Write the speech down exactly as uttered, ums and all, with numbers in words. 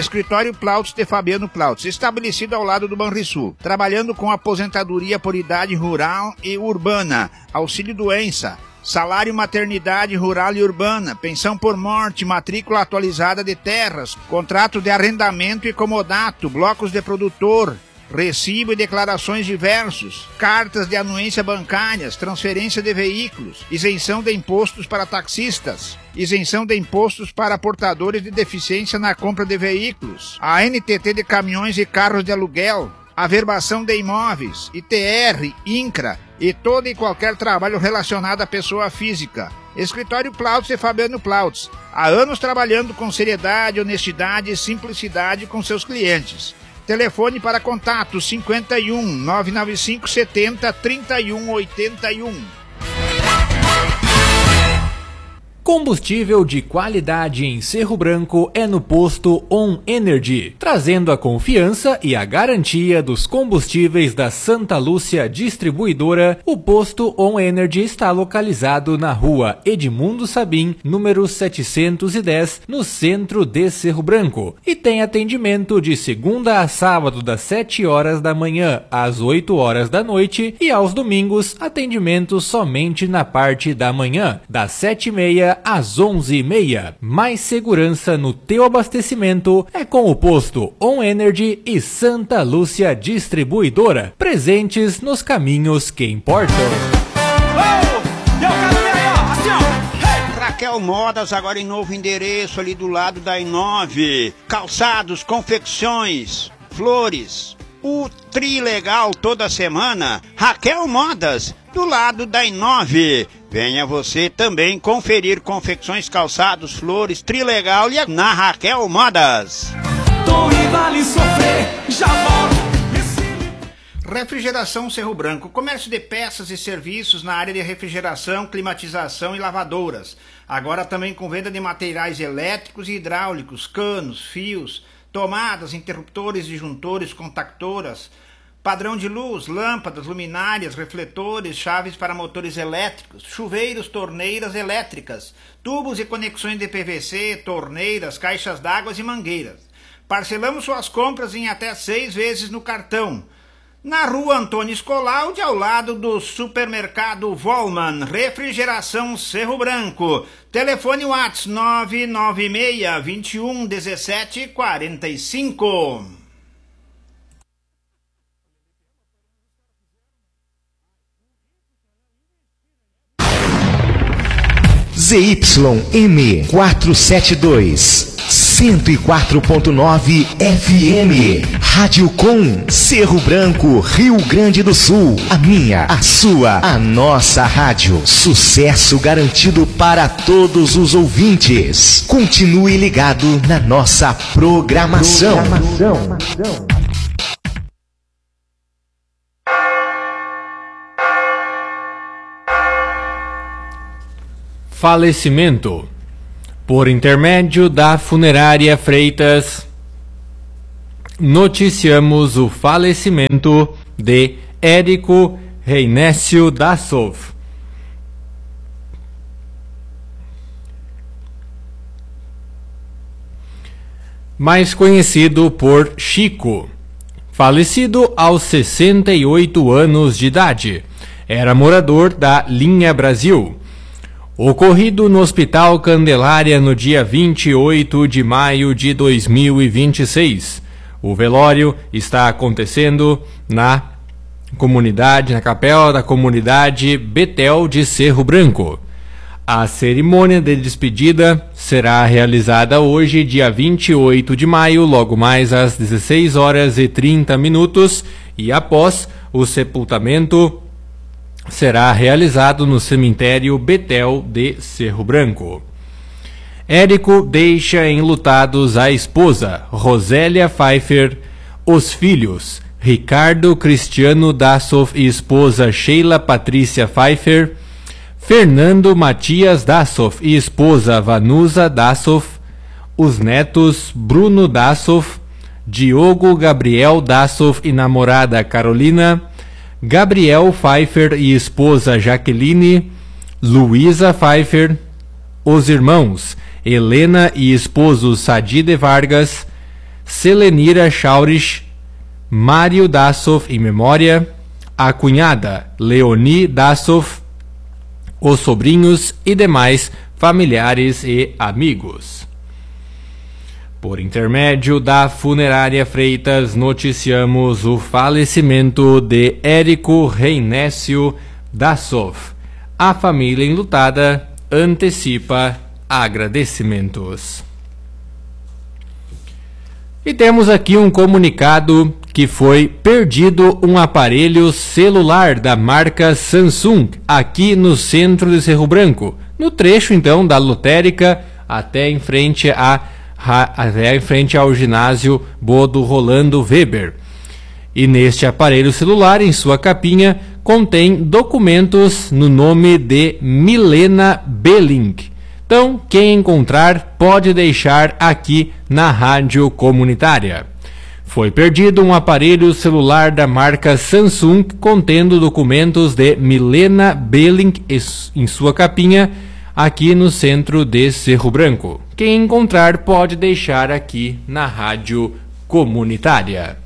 Escritório Plautos de Fabiano Plautos, estabelecido ao lado do Banrisul, trabalhando com aposentadoria por idade rural e urbana, auxílio doença, salário maternidade rural e urbana, pensão por morte, matrícula atualizada de terras, contrato de arrendamento e comodato, blocos de produtor, recibo e declarações diversos, cartas de anuência bancárias, transferência de veículos, isenção de impostos para taxistas, isenção de impostos para portadores de deficiência na compra de veículos, a N T T de caminhões e carros de aluguel, averbação de imóveis, I T R, INCRA e todo e qualquer trabalho relacionado à pessoa física. Escritório Plautos e Fabiano Plautos, há anos trabalhando com seriedade, honestidade e simplicidade com seus clientes. Telefone para contato cinquenta e um, nove nove cinco, setenta, trinta e um, oitenta e um. Combustível de qualidade em Cerro Branco é no posto On Energy, trazendo a confiança e a garantia dos combustíveis da Santa Lúcia Distribuidora. O posto On Energy está localizado na rua Edmundo Sabim, número setecentos e dez, no centro de Cerro Branco, e tem atendimento de segunda a sábado das sete horas da manhã às oito horas da noite e aos domingos atendimento somente na parte da manhã, das sete e meia às onze e meia. Mais segurança no teu abastecimento é com o posto On Energy e Santa Lúcia Distribuidora, presentes nos caminhos que importam. Raquel Modas, agora em novo endereço, ali do lado da I nove. Calçados, confecções, flores, o Trilegal toda semana. Raquel Modas, do lado da I nove. Venha você também conferir confecções, calçados, flores, Trilegal e na Raquel Modas. Torre Vale sofrer, já volto. Refrigeração Cerro Branco, comércio de peças e serviços na área de refrigeração, climatização e lavadouras. Agora também com venda de materiais elétricos e hidráulicos, canos, fios, tomadas, interruptores, disjuntores, contactoras, padrão de luz, lâmpadas, luminárias, refletores, chaves para motores elétricos, chuveiros, torneiras elétricas, tubos e conexões de P V C, torneiras, caixas d'água e mangueiras. Parcelamos suas compras em até seis vezes no cartão. Na rua Antônio Escolalde, ao lado do supermercado Volman, refrigeração Cerro Branco. Telefone WhatsApp nove nove seis, vinte e um, dezessete, quarenta e cinco. Z Y M quatrocentos e setenta e dois, cento e quatro ponto nove F M, Rádio Com, Cerro Branco, Rio Grande do Sul. A minha, a sua, a nossa rádio. Sucesso garantido para todos os ouvintes. Continue ligado na nossa programação. programação. Falecimento. Por intermédio da funerária Freitas, noticiamos o falecimento de Érico Reinécio Dassov, mais conhecido por Chico, falecido aos sessenta e oito anos de idade. Era morador da Linha Brasil. Ocorrido no Hospital Candelária no dia vinte e oito de maio de dois mil e vinte e seis. O velório está acontecendo na comunidade, na capela da comunidade Betel de Cerro Branco. A cerimônia de despedida será realizada hoje, dia vinte e oito de maio, logo mais às dezesseis horas e trinta minutos, e após o sepultamento será realizado no cemitério Betel de Cerro Branco. Érico deixa enlutados a esposa, Rosélia Pfeiffer, os filhos, Ricardo Cristiano Dassov e esposa Sheila Patrícia Pfeiffer, Fernando Matias Dassov e esposa Vanusa Dassov, os netos Bruno Dassov, Diogo Gabriel Dassov e namorada Carolina, Gabriel Pfeiffer e esposa Jaqueline, Luísa Pfeiffer, os irmãos Helena e esposo Sadi de Vargas, Selenira Chaurich, Mário Dassov em memória, a cunhada Leoni Dassov, os sobrinhos e demais familiares e amigos. Por intermédio da Funerária Freitas, noticiamos o falecimento de Érico Reinécio Dassov. A família enlutada antecipa agradecimentos. E temos aqui um comunicado que foi perdido um aparelho celular da marca Samsung aqui no centro de Cerro Branco, no trecho então da lotérica até em frente a até em frente ao ginásio Bodo Rolando Weber. E neste aparelho celular, em sua capinha, contém documentos no nome de Milena Belling. Então, quem encontrar pode deixar aqui na rádio comunitária. Foi perdido um aparelho celular da marca Samsung contendo documentos de Milena Belling em sua capinha aqui no centro de Cerro Branco. Quem encontrar pode deixar aqui na rádio comunitária.